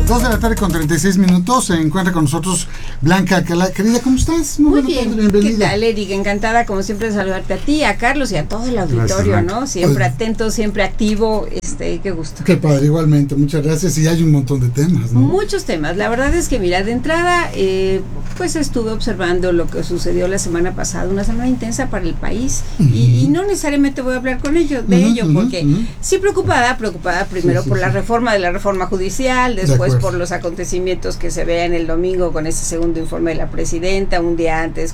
2:36 Se encuentra con nosotros Blanca Alcalá. Querida, ¿cómo estás? Muy bien. Bienvenida. ¿Qué tal, Eric? Encantada, como siempre, de saludarte a ti, a Carlos y a todo el auditorio. Gracias, ¿no? Siempre atento, siempre activo. Qué gusto. Qué padre, igualmente. Muchas gracias. Y hay un montón de temas, ¿no? Muchos temas. La verdad es que, mira, de entrada, pues estuve observando lo que sucedió la semana pasada, una semana intensa para el país. Y no necesariamente voy a hablar con ello, de ello, porque sí preocupada primero por la reforma de la reforma judicial, después por los acontecimientos que se vean el domingo con ese segundo informe de la presidenta, un día antes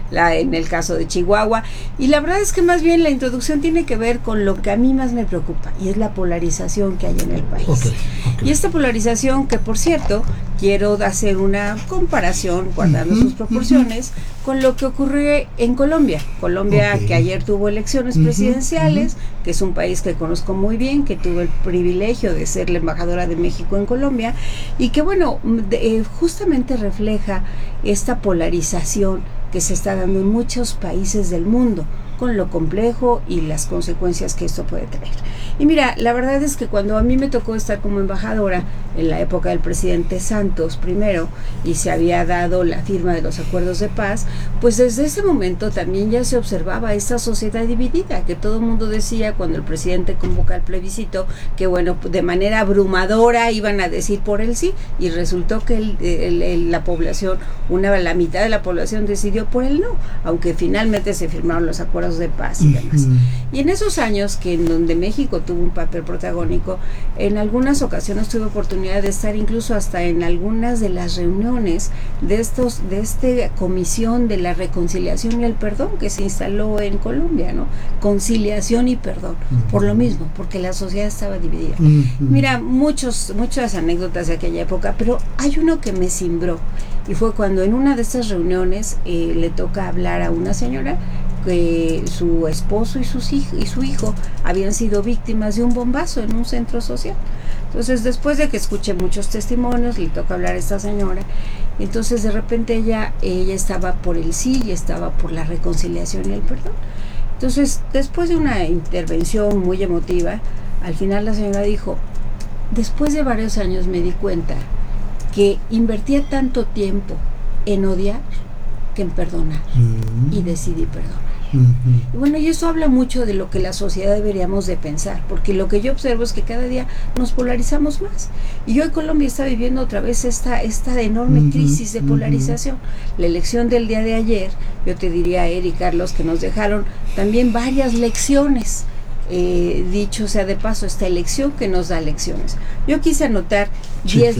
en el caso de Chihuahua, y la verdad es que más bien la introducción tiene que ver con lo que a mí más me preocupa, y es la polarización que hay en el país. Y esta polarización que, por cierto, quiero hacer una comparación, guardando sus proporciones, con lo que ocurre en Colombia, que ayer tuvo elecciones presidenciales, que es un país que conozco muy bien, que tuve el privilegio de ser la embajadora de México en Colombia, y que justamente refleja esta polarización que se está dando en muchos países del mundo, con lo complejo y las consecuencias que esto puede tener. Y mira, la verdad es que cuando a mí me tocó estar como embajadora en la época del presidente Santos primero, y se había dado la firma de los acuerdos de paz, pues desde ese momento también ya se observaba esa sociedad dividida, que todo el mundo decía cuando el presidente convoca el plebiscito, que de manera abrumadora iban a decir por el sí, y resultó que la población, la mitad de la población decidió por el no, aunque finalmente se firmaron los acuerdos de paz y demás. Y en esos años en donde México tuvo un papel protagónico, en algunas ocasiones tuve oportunidad de estar incluso hasta en algunas de las reuniones de esta comisión de la reconciliación y el perdón que se instaló en Colombia, ¿no? Conciliación y perdón, por lo mismo, porque la sociedad estaba dividida. Mira, muchas anécdotas de aquella época, pero hay uno que me cimbró, y fue cuando en una de estas reuniones le toca hablar a una señora que su esposo y su hijo habían sido víctimas de un bombazo en un centro social. Entonces, después de que escuché muchos testimonios, le toca hablar a esta señora. Entonces, de repente ella estaba por el sí y estaba por la reconciliación y el perdón. Entonces, después de una intervención muy emotiva, al final la señora dijo: después de varios años me di cuenta que invertía tanto tiempo en odiar que en perdonar, y decidí perdonar. Y bueno, y eso habla mucho de lo que la sociedad deberíamos de pensar, porque lo que yo observo es que cada día nos polarizamos más, y hoy Colombia está viviendo otra vez esta enorme crisis de polarización. La elección del día de ayer, yo te diría, Eric, Carlos, que nos dejaron también varias lecciones. Dicho sea de paso, esta elección que nos da lecciones. Yo quise anotar 10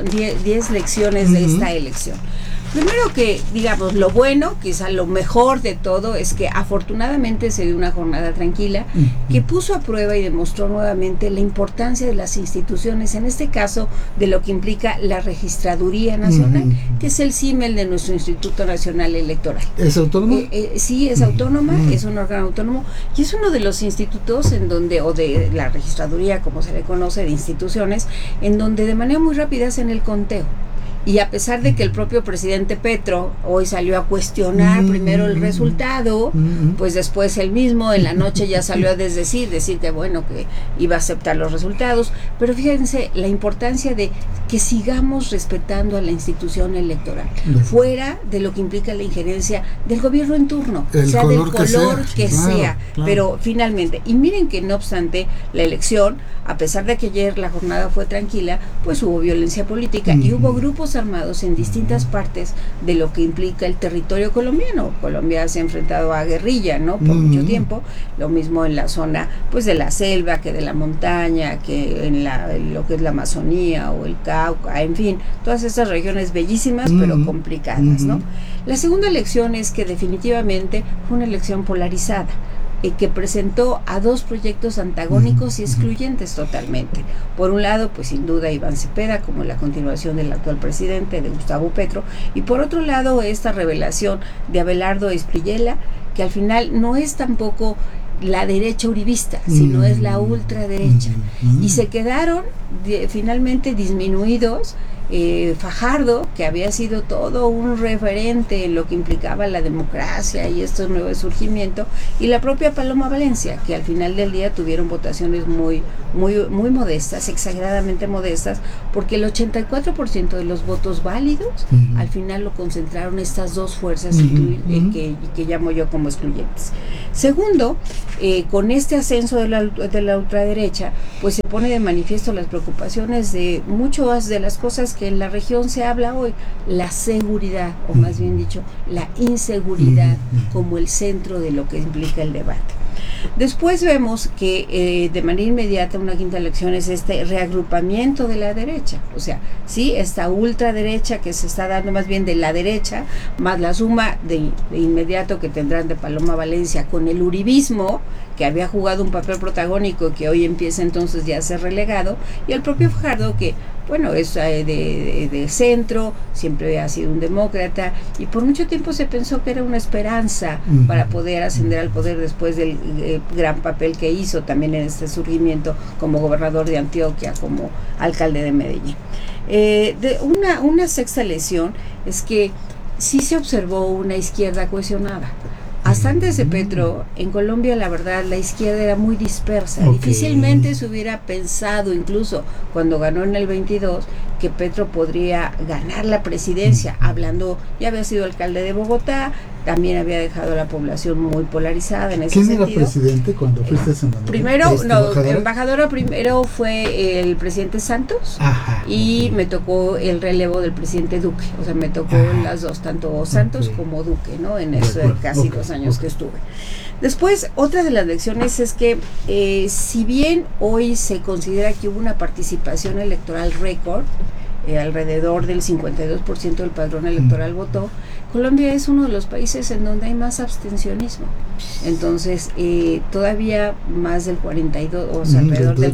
lecciones de esta elección. Primero, que digamos, lo bueno, quizá lo mejor de todo, es que afortunadamente se dio una jornada tranquila, que puso a prueba y demostró nuevamente la importancia de las instituciones, en este caso de lo que implica la Registraduría Nacional, que es el símil de nuestro Instituto Nacional Electoral. ¿Es autónoma? Sí, es autónoma, es un órgano autónomo, y es uno de los institutos en donde, o de la Registraduría, como se le conoce, de instituciones, en donde de manera muy rápida hacen el conteo. Y a pesar de que el propio presidente Petro hoy salió a cuestionar primero el resultado, pues después él mismo en la noche ya salió a decir que bueno, que iba a aceptar los resultados. Pero fíjense la importancia de que sigamos respetando a la institución electoral, fuera de lo que implica la injerencia del gobierno en turno, sea del color que sea. Pero finalmente, y miren que no obstante la elección, a pesar de que ayer la jornada fue tranquila, pues hubo violencia política y hubo grupos armados en distintas partes de lo que implica el territorio colombiano. Colombia se ha enfrentado a guerrilla, ¿no? Por mucho tiempo, lo mismo en la zona pues de la selva, que de la montaña, que en lo que es la Amazonía o el Cauca, en fin, todas estas regiones bellísimas pero complicadas, ¿no? La segunda elección es que definitivamente fue una elección polarizada, que presentó a dos proyectos antagónicos y excluyentes totalmente. Por un lado, pues sin duda Iván Cepeda, como la continuación del actual presidente, de Gustavo Petro, y por otro lado esta revelación de Abelardo Espriella, que al final no es tampoco la derecha uribista, sino es la ultraderecha, y se quedaron finalmente disminuidos Fajardo, que había sido todo un referente en lo que implicaba la democracia y estos nuevos surgimientos, y la propia Paloma Valencia, que al final del día tuvieron votaciones muy modestas, exageradamente modestas, porque el 84% de los votos válidos al final lo concentraron estas dos fuerzas que llamo yo como excluyentes. Segundo, con este ascenso de la ultraderecha, pues se pone de manifiesto las preocupaciones de muchas de las cosas que en la región se habla hoy, la seguridad, o más bien dicho, la inseguridad como el centro de lo que implica el debate. Después vemos que de manera inmediata una quinta elección es este reagrupamiento de la derecha, o sea, sí, esta ultraderecha que se está dando más bien de la derecha, más la suma de inmediato que tendrán de Paloma Valencia con el uribismo, que había jugado un papel protagónico y que hoy empieza entonces ya a ser relegado, y el propio Fajardo, que bueno, es de centro, siempre ha sido un demócrata, y por mucho tiempo se pensó que era una esperanza para poder ascender al poder después del gran papel que hizo también en este surgimiento como gobernador de Antioquia, como alcalde de Medellín. Una sexta lección es que sí se observó una izquierda cohesionada. Hasta antes de Petro, en Colombia la verdad la izquierda era muy dispersa. Difícilmente se hubiera pensado, incluso cuando ganó en el 22, que Petro podría ganar la presidencia. Hablando, ya había sido alcalde de Bogotá, también había dejado a la población muy polarizada en ese sentido. ¿Quién era presidente cuando fuiste senadora? Primero, embajadora primero fue el presidente Santos. Ajá, y me tocó el relevo del presidente Duque, o sea, me tocó las dos, tanto Santos como Duque, ¿no? En esos casi 2 años que estuve. Después, otra de las lecciones es que si bien hoy se considera que hubo una participación electoral récord, alrededor del 52% del padrón electoral votó, Colombia es uno de los países en donde hay más abstencionismo. Entonces, todavía más del 42, o sea, alrededor del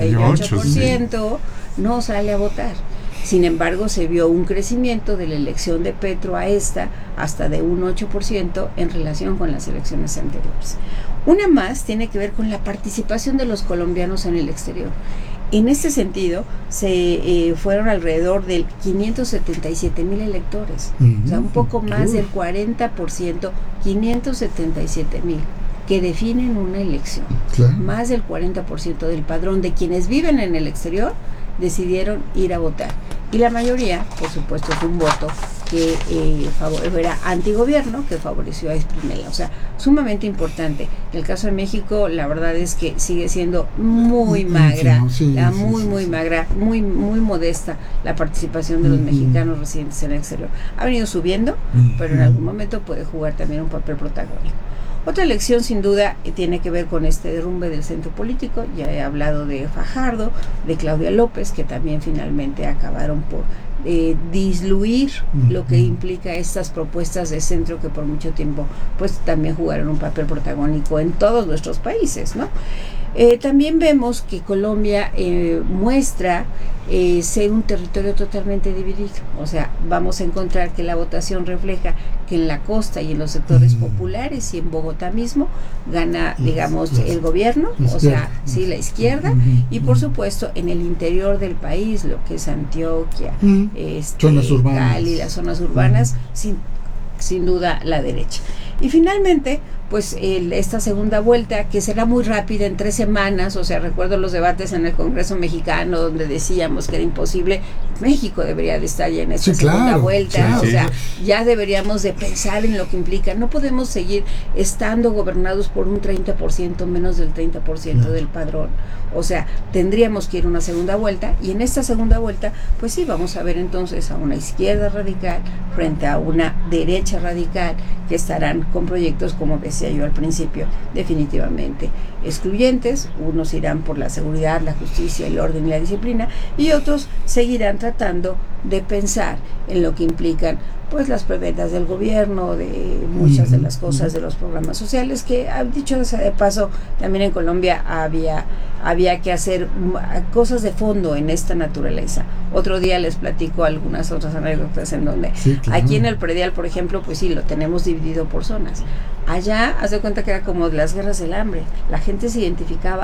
48% no sale a votar. Sin embargo, se vio un crecimiento de la elección de Petro a esta hasta de un 8% en relación con las elecciones anteriores. Una más tiene que ver con la participación de los colombianos en el exterior. En este sentido, se fueron alrededor de 577,000 electores, o sea, un poco más del 40%, 577,000, que definen una elección. Claro. Más del 40% del padrón de quienes viven en el exterior decidieron ir a votar. Y la mayoría, por supuesto, fue un voto que era antigobierno, que favoreció a Espinela. O sea, sumamente importante. En el caso de México, la verdad es que sigue siendo muy magra, muy magra, muy modesta la participación de los mexicanos residentes en el exterior. Ha venido subiendo, pero en algún momento puede jugar también un papel protagónico. Otra elección sin duda tiene que ver con este derrumbe del centro político. Ya he hablado de Fajardo, de Claudia López, que también finalmente acabaron por disluir lo que implica estas propuestas de centro que por mucho tiempo pues también jugaron un papel protagónico en todos nuestros países, ¿no? También vemos que Colombia muestra ser un territorio totalmente dividido, o sea, vamos a encontrar que la votación refleja que en la costa y en los sectores populares y en Bogotá mismo gana, digamos, el gobierno, o sea, sí, la izquierda, y por supuesto en el interior del país, lo que es Antioquia, Cali, las zonas urbanas, sin duda la derecha. Y finalmente, pues esta segunda vuelta, que será muy rápida, en 3 semanas, o sea, recuerdo los debates en el Congreso mexicano donde decíamos que era imposible, México debería de estar ya en esta segunda vuelta, o sea, ya deberíamos de pensar en lo que implica, no podemos seguir estando gobernados por un 30%, menos del 30% del padrón, o sea, tendríamos que ir a una segunda vuelta, y en esta segunda vuelta, pues sí, vamos a ver entonces a una izquierda radical frente a una derecha radical, que estarán con proyectos, como decía yo al principio, definitivamente excluyentes. Unos irán por la seguridad, la justicia, el orden y la disciplina, y otros seguirán tratando de pensar en lo que implican pues las prebendas del gobierno, de muchas de las cosas de los programas sociales, que dicho sea de paso, también en Colombia había que hacer cosas de fondo en esta naturaleza. Otro día les platico algunas otras anécdotas en donde aquí en el predial, por ejemplo, pues sí, lo tenemos dividido por zonas. Allá, haz de cuenta que era como las guerras del hambre. La gente se identificaba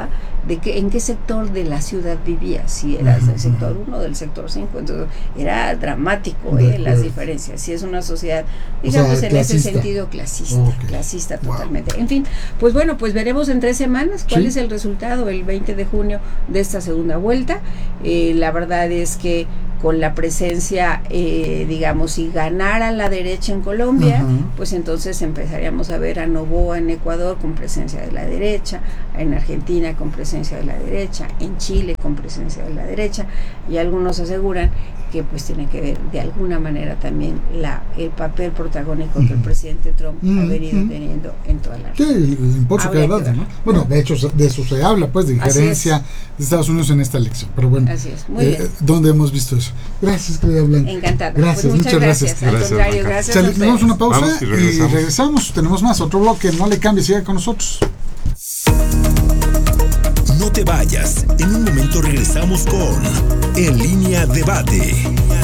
de que en qué sector de la ciudad vivías, si eras del sector 1 o del sector 5, entonces era dramático las diferencias. Si es una sociedad, digamos, en ese sentido clasista totalmente. En fin, pues bueno, pues veremos en 3 semanas cuál es el resultado el 20 de junio de esta segunda vuelta. La verdad es que con la presencia, digamos, si ganara la derecha en Colombia, pues entonces empezaríamos a ver a Noboa en Ecuador con presencia de la derecha, en Argentina con presencia de la derecha, en Chile con presencia de la derecha, y algunos aseguran que pues tiene que ver de alguna manera también el papel protagónico que el presidente Trump ha venido teniendo en toda la región. Sí, el impulso que ha dado, ¿no? Bueno, de hecho, de eso se habla, pues, de injerencia de Estados Unidos en esta elección. Pero bueno, así es, muy bien. ¿Dónde hemos visto eso? Gracias, querida Blanca. Encantada. Gracias, pues muchas gracias. Al contrario, gracias. Nos damos una pausa y regresamos. Tenemos más, otro bloque, no le cambies, siga con nosotros. No te vayas, en un momento regresamos con En Línea Debate.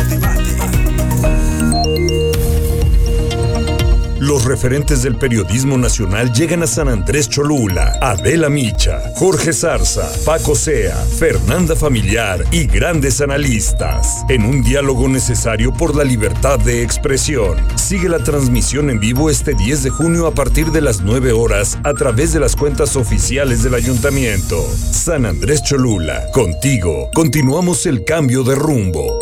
Los referentes del periodismo nacional llegan a San Andrés Cholula. Adela Micha, Jorge Zarza, Paco Sea, Fernanda Familiar y grandes analistas. En un diálogo necesario por la libertad de expresión. Sigue la transmisión en vivo este 10 de junio a partir de las 9 horas a través de las cuentas oficiales del Ayuntamiento. San Andrés Cholula, contigo. Continuamos el cambio de rumbo.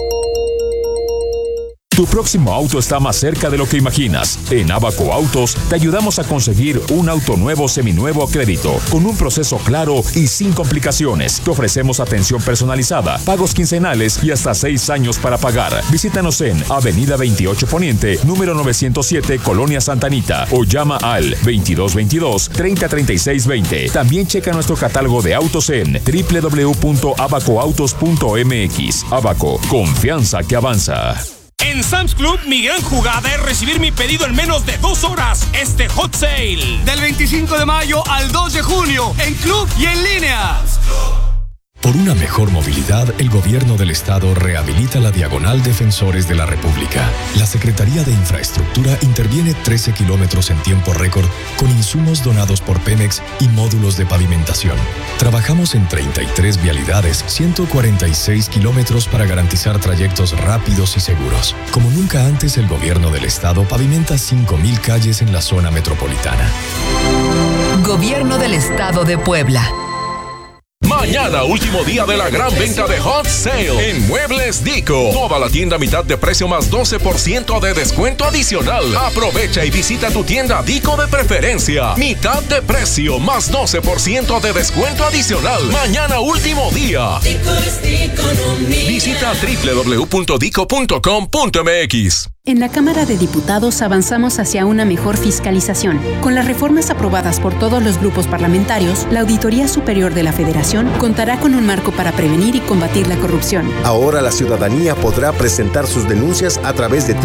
Tu próximo auto está más cerca de lo que imaginas. En Abaco Autos te ayudamos a conseguir un auto nuevo, seminuevo a crédito, con un proceso claro y sin complicaciones. Te ofrecemos atención personalizada, pagos quincenales y hasta 6 años para pagar. Visítanos en Avenida 28 Poniente, número 907, Colonia Santa Anita, o llama al 2222-303620. También checa nuestro catálogo de autos en www.abacoautos.mx. Abaco, confianza que avanza. En Sam's Club, mi gran jugada es recibir mi pedido en menos de 2 horas. Este Hot Sale. Del 25 de mayo al 2 de junio, en club y en línea. Por una mejor movilidad, el Gobierno del Estado rehabilita la Diagonal Defensores de la República. La Secretaría de Infraestructura interviene 13 kilómetros en tiempo récord con insumos donados por Pemex y módulos de pavimentación. Trabajamos en 33 vialidades, 146 kilómetros para garantizar trayectos rápidos y seguros. Como nunca antes, el Gobierno del Estado pavimenta 5,000 calles en la zona metropolitana. Gobierno del Estado de Puebla. Mañana, último día de la gran venta de Hot Sale en Muebles Dico. Toda la tienda a mitad de precio más 12% de descuento adicional. Aprovecha y visita tu tienda Dico de preferencia. Mitad de precio más 12% de descuento adicional. Mañana, último día. Visita www.dico.com.mx. En la Cámara de Diputados avanzamos hacia una mejor fiscalización. Con las reformas aprobadas por todos los grupos parlamentarios, la Auditoría Superior de la Federación contará con un marco para prevenir y combatir la corrupción. Ahora la ciudadanía podrá presentar sus denuncias a través de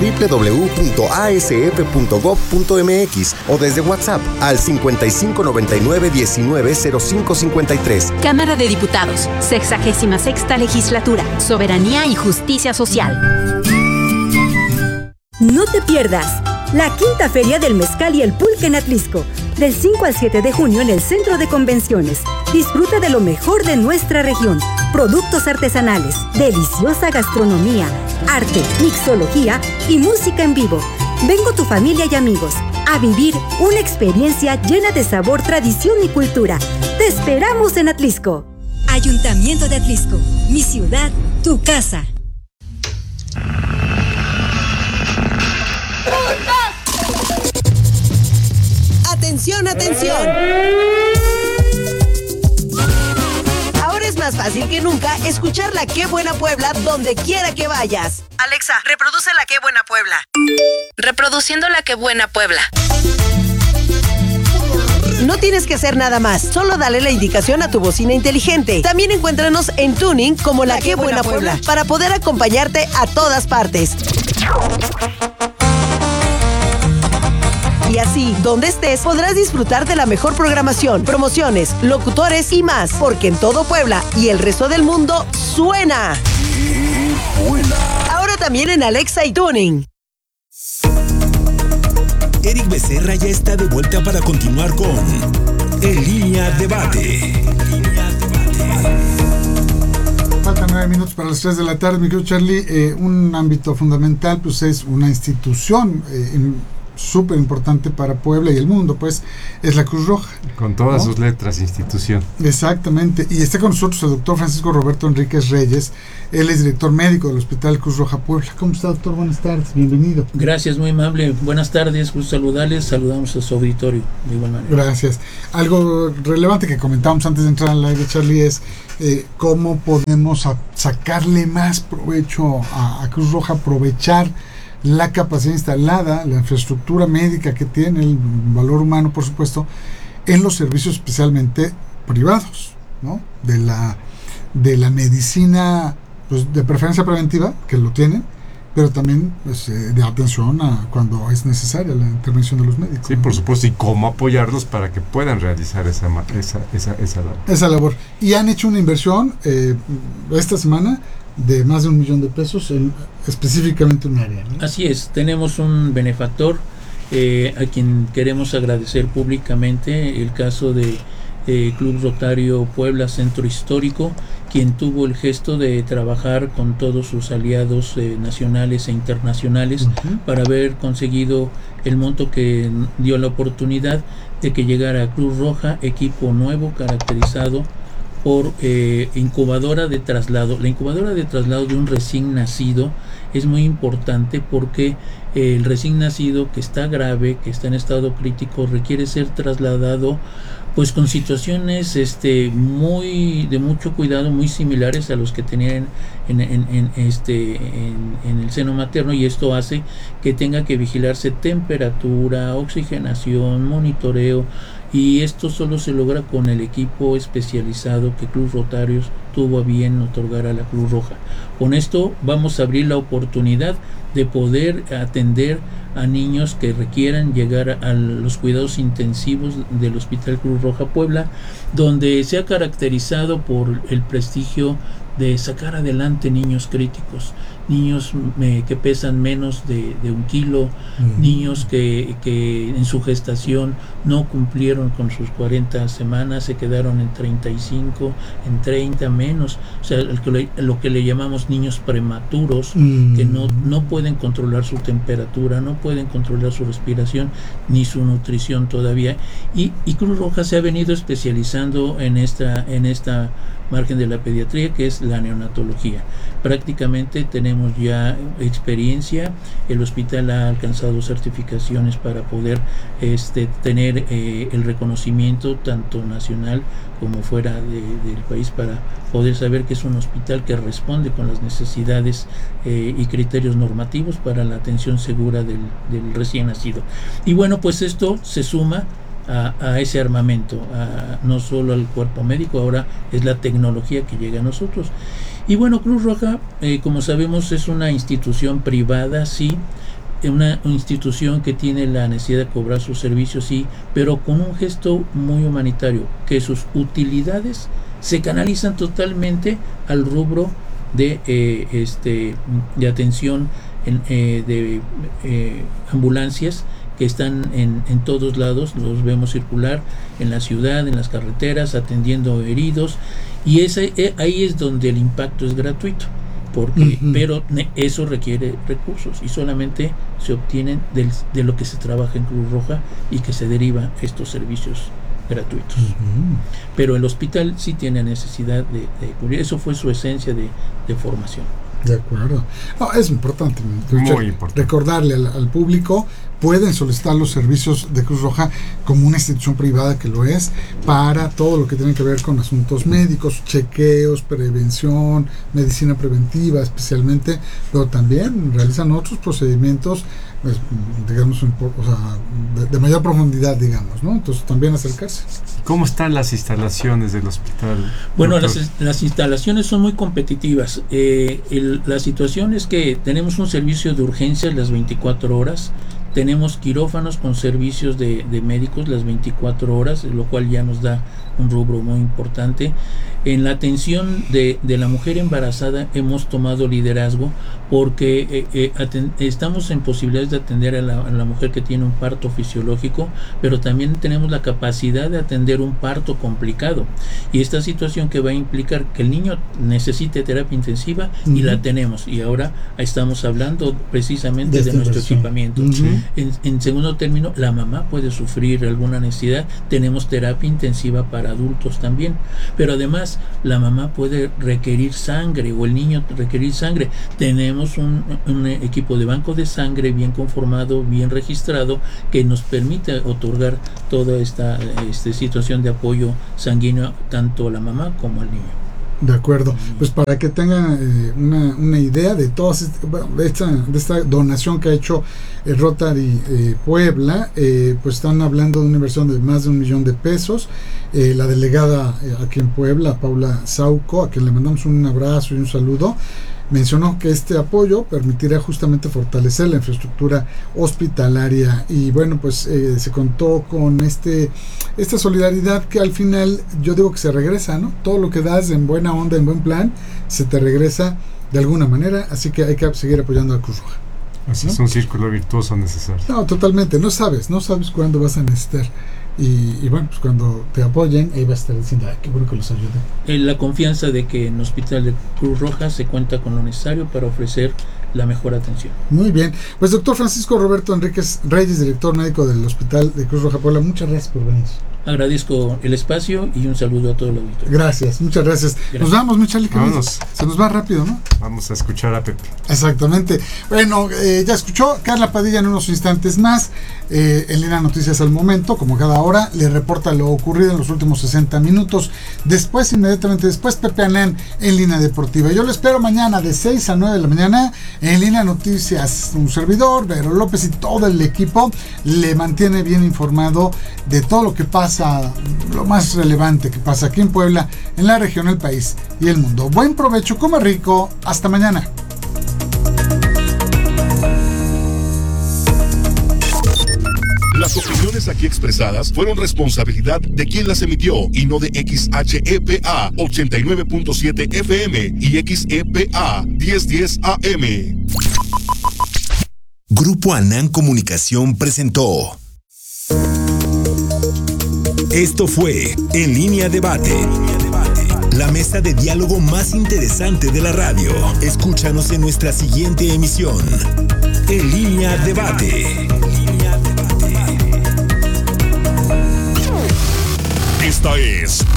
www.asf.gov.mx o desde WhatsApp al 5599-190553. Cámara de Diputados, 66ª Legislatura, Soberanía y Justicia Social. No te pierdas la quinta Feria del Mezcal y el Pulque en Atlisco, del 5 al 7 de junio en el Centro de Convenciones. Disfruta de lo mejor de nuestra región, productos artesanales, deliciosa gastronomía, arte, mixología y música en vivo. Ven con tu familia y amigos a vivir una experiencia llena de sabor, tradición y cultura. ¡Te esperamos en Atlisco! Ayuntamiento de Atlisco, mi ciudad, tu casa. ¡Atención, atención! Ahora es más fácil que nunca escuchar la Qué Buena Puebla donde quiera que vayas. Alexa, reproduce la Qué Buena Puebla. Reproduciendo la Qué Buena Puebla. No tienes que hacer nada más, solo dale la indicación a tu bocina inteligente. También encuéntranos en Tuning como la Qué Buena Puebla para poder acompañarte a todas partes. Y así, donde estés, podrás disfrutar de la mejor programación, promociones, locutores y más, porque en todo Puebla y el resto del mundo suena. Ahora también en Alexa y Tuning. Eric Becerra ya está de vuelta para continuar con En Línea Debate. 9 minutos para las 3 de la tarde, mi querido Charlie. Un ámbito fundamental, pues es una institución súper importante para Puebla y el mundo, pues es la Cruz Roja. Con todas sus letras, institución. Exactamente. Y está con nosotros el doctor Francisco Roberto Enríquez Reyes. Él es director médico del Hospital Cruz Roja Puebla. ¿Cómo está, doctor? Buenas tardes, bienvenido. Gracias, muy amable. Buenas tardes, gusto saludarles. Saludamos a su auditorio de igual manera. Gracias. Algo relevante que comentábamos antes de entrar al live, Charlie, es cómo podemos sacarle más provecho a Cruz Roja, aprovechar la capacidad instalada, la infraestructura médica que tiene, el valor humano, por supuesto, en los servicios especialmente privados, ¿no? De la medicina, pues, de preferencia preventiva, que lo tienen, pero también pues, de atención a cuando es necesaria la intervención de los médicos. Sí, ¿no? Por supuesto, y cómo apoyarlos para que puedan realizar esa labor. Esa labor. Y han hecho una inversión esta semana de más de $1 millón en específicamente un área, ¿no? Así es, tenemos un benefactor a quien queremos agradecer públicamente, el caso de Club Rotario Puebla Centro Histórico, quien tuvo el gesto de trabajar con todos sus aliados nacionales e internacionales para haber conseguido el monto que dio la oportunidad de que llegara a Cruz Roja equipo nuevo caracterizado por incubadora de traslado. La incubadora de traslado de un recién nacido es muy importante porque el recién nacido que está grave, que está en estado crítico, requiere ser trasladado pues con situaciones de mucho cuidado, muy similares a los que tenían en el seno materno, y esto hace que tenga que vigilarse temperatura, oxigenación, monitoreo, y esto solo se logra con el equipo especializado que Cruz Rotarios tuvo a bien otorgar a la Cruz Roja. Con esto vamos a abrir la oportunidad de poder atender a niños que requieran llegar a los cuidados intensivos del Hospital Cruz Roja Puebla, donde se ha caracterizado por el prestigio de sacar adelante niños críticos, niños que pesan menos de 1 kilo, niños que en su gestación no cumplieron con sus 40 semanas, se quedaron en 35, en 30 menos, o sea, lo que le llamamos niños prematuros, que no pueden controlar su temperatura, no pueden controlar su respiración ni su nutrición todavía, y Cruz Roja se ha venido especializando en esta margen de la pediatría, que es la neonatología. Prácticamente tenemos ya experiencia, el hospital ha alcanzado certificaciones para poder tener el reconocimiento tanto nacional como fuera del país, para poder saber que es un hospital que responde con las necesidades y criterios normativos para la atención segura del recién nacido. Y bueno, pues esto se suma a ese armamento, no solo al cuerpo médico, ahora es la tecnología que llega a nosotros. Y bueno, Cruz Roja, como sabemos, es una institución privada, sí, una institución que tiene la necesidad de cobrar sus servicios, sí, pero con un gesto muy humanitario, que sus utilidades se canalizan totalmente al rubro de atención de ambulancias que están en todos lados, los vemos circular en la ciudad, en las carreteras, atendiendo heridos, y ahí es donde el impacto es gratuito, porque pero eso requiere recursos y solamente se obtienen de lo que se trabaja en Cruz Roja y que se deriva estos servicios gratuitos. Pero el hospital sí tiene necesidad de cubrir, eso fue su esencia de formación. De acuerdo. No, es importante, muy importante recordarle al público, pueden solicitar los servicios de Cruz Roja como una institución privada, que lo es, para todo lo que tiene que ver con asuntos médicos, chequeos, prevención, medicina preventiva especialmente, pero también realizan otros procedimimientos, pues, digamos, de mayor profundidad, digamos, ¿no? Entonces también acercarse. ¿Cómo están las instalaciones del hospital? Bueno, las instalaciones son muy competitivas. La situación es que tenemos un servicio de urgencias las 24 horas, Tenemos quirófanos con servicios de médicos las 24 horas, lo cual ya nos da un rubro muy importante. En la atención de la mujer embarazada hemos tomado liderazgo porque estamos en posibilidades de atender a la mujer que tiene un parto fisiológico, pero también tenemos la capacidad de atender un parto complicado, y esta situación que va a implicar que el niño necesite terapia intensiva, y la tenemos, y ahora estamos hablando precisamente de nuestro equipamiento. En segundo término, la mamá puede sufrir alguna necesidad, tenemos terapia intensiva para adultos también, pero además la mamá puede requerir sangre o el niño requerir sangre. Tenemos un equipo de banco de sangre bien conformado, bien registrado, que nos permite otorgar toda esta situación de apoyo sanguíneo tanto a la mamá como al niño. De acuerdo, pues para que tengan una idea de toda esta donación que ha hecho el Rotary Puebla, pues están hablando de una inversión de más de $1 millón. La delegada aquí en Puebla, Paula Sauco, a quien le mandamos un abrazo y un saludo, mencionó que este apoyo permitirá justamente fortalecer la infraestructura hospitalaria, y bueno, pues se contó con esta solidaridad que al final yo digo que se regresa, ¿no? Todo lo que das en buena onda, en buen plan, se te regresa de alguna manera, así que hay que seguir apoyando a Cruz Roja. Así, ¿no? Es un círculo virtuoso necesario. No, totalmente, no sabes cuándo vas a necesitar. Y bueno, pues cuando te apoyen, ahí va a estar diciendo, qué bueno que los ayude. La confianza de que en Hospital de Cruz Roja se cuenta con lo necesario para ofrecer la mejor atención. Muy bien, pues doctor Francisco Roberto Enríquez Reyes, director médico del Hospital de Cruz Roja Puebla, muchas gracias por venir. Agradezco el espacio y un saludo a todo el auditorio. Gracias, muchas gracias. Nos vamos, mi Charlie. Vámonos. Se nos va rápido, ¿no? Vamos a escuchar a Pepe. Exactamente. Bueno, ya escuchó Carla Padilla en unos instantes más. En Línea Noticias al momento, como cada hora, le reporta lo ocurrido en los últimos 60 minutos. Después, inmediatamente después, Pepe Anán en Línea Deportiva. Yo lo espero mañana de 6 a 9 de la mañana en Línea Noticias. Un servidor, Vero López, y todo el equipo le mantiene bien informado de todo lo que pasa, lo más relevante que pasa aquí en Puebla, en la región, el país y el mundo. Buen provecho, come rico, hasta mañana. Las opiniones aquí expresadas fueron responsabilidad de quien las emitió y no de XHEPA 89.7 FM y XEPA 1010 AM. Grupo Anán Comunicación presentó. Esto fue En Línea Debate, la mesa de diálogo más interesante de la radio. Escúchanos en nuestra siguiente emisión. En Línea Debate. Esta es